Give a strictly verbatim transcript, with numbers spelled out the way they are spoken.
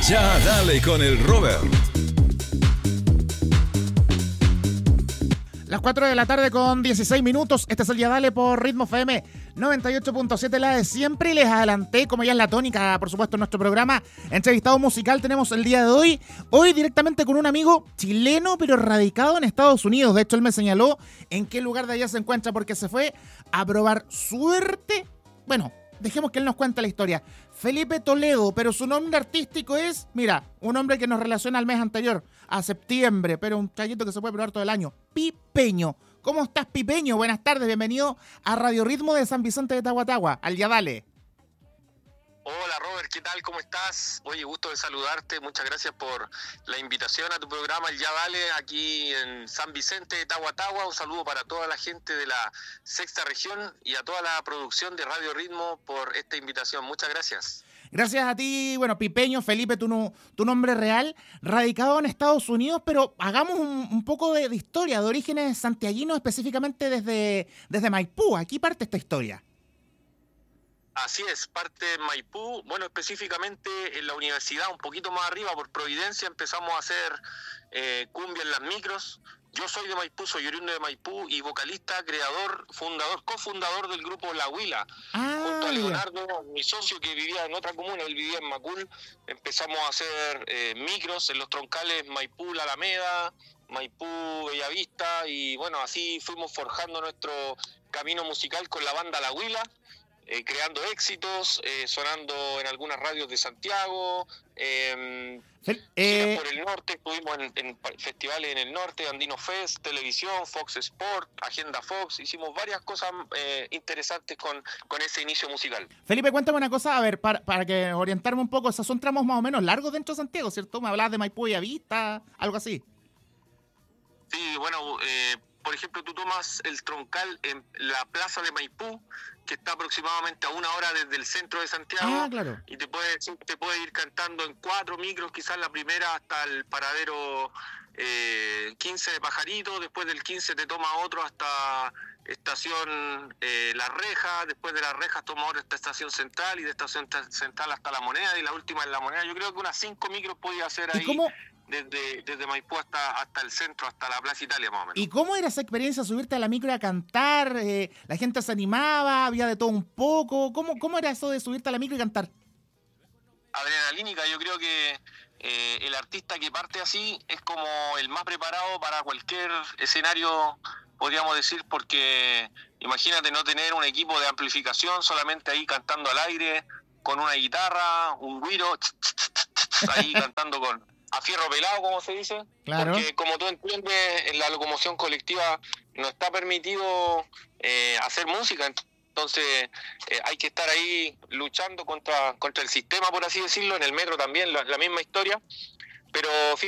Ya dale con el Robert. Las cuatro de la tarde con dieciséis minutos. Este es el Ya Dale por Ritmo F M noventa y ocho punto siete, la de siempre. Y les adelanté, como ya es la tónica, por supuesto, en nuestro programa entrevistado musical tenemos el día de hoy. Hoy directamente con un amigo chileno, pero radicado en Estados Unidos. De hecho, él me señaló en qué lugar de allá se encuentra, porque se fue a probar suerte. Bueno, dejemos que él nos cuente la historia. Felipe Toledo, pero su nombre artístico es, mira, un nombre que nos relaciona al mes anterior, a septiembre, pero un chayito que se puede probar todo el año. Pipeño. ¿Cómo estás, Pipeño? Buenas tardes, bienvenido a Radio Ritmo de San Vicente de Tahuatahua, al Ya Dale. Hola Robert, ¿qué tal? ¿Cómo estás? Oye, gusto de saludarte, muchas gracias por la invitación a tu programa El Ya Dale aquí en San Vicente de Tahuatahua. Un saludo para toda la gente de la sexta región y a toda la producción de Radio Ritmo por esta invitación. Muchas gracias. Gracias a ti, bueno, Pipeño, Felipe, tu, no, tu nombre real, radicado en Estados Unidos, pero hagamos un, un poco de, de historia, de orígenes santiaguinos, específicamente desde, desde Maipú. Aquí parte esta historia. Así es, parte de Maipú, bueno, específicamente en la universidad, un poquito más arriba, por Providencia, empezamos a hacer eh, cumbia en las micros. Yo soy de Maipú, soy oriundo de Maipú y vocalista, creador, fundador, cofundador del grupo La Huila. Ah, junto a Leonardo, mi socio que vivía en otra comuna, él vivía en Macul. Empezamos a hacer eh, micros en los troncales Maipú, La Alameda, Maipú, Bellavista, y bueno, así fuimos forjando nuestro camino musical con la banda La Huila. Eh, creando éxitos, eh, sonando en algunas radios de Santiago, eh, eh, por el norte, estuvimos en, en festivales en el norte, Andino Fest, Televisión, Fox Sport, Agenda Fox, hicimos varias cosas eh, interesantes con, con ese inicio musical. Felipe, cuéntame una cosa, a ver, para, para que orientarme un poco, esos son tramos más o menos largos dentro de Santiago, ¿cierto? Me hablabas de Maipú y Avista, algo así. Sí, bueno, eh, por ejemplo, tú tomas el troncal en la plaza de Maipú, que está aproximadamente a una hora desde el centro de Santiago, ah, claro. y te puede, te puede ir cantando en cuatro micros, quizás la primera hasta el paradero eh, quince de Pajarito, después del quince te toma otro hasta estación eh, La Reja, después de La Reja toma otro hasta estación Central, y de estación Central hasta La Moneda, y la última en La Moneda. Yo creo que unas cinco micros podía hacer ahí. ¿Y cómo? Desde, desde Maipú hasta, hasta el centro, hasta la Plaza Italia más o menos. ¿Y cómo era esa experiencia, subirte a la micro y a cantar? Eh, ¿La gente se animaba? ¿Había de todo un poco? ¿Cómo, cómo era eso de subirte a la micro y cantar? Adrenalínica, yo creo que eh, el artista que parte así es como el más preparado para cualquier escenario, podríamos decir, porque imagínate no tener un equipo de amplificación, solamente ahí cantando al aire, con una guitarra, un güiro, ahí cantando con... a fierro pelado, como se dice, claro. Porque como tú entiendes, en la locomoción colectiva no está permitido eh, hacer música, entonces eh, hay que estar ahí luchando contra contra el sistema, por así decirlo. En el metro también la, la misma historia, pero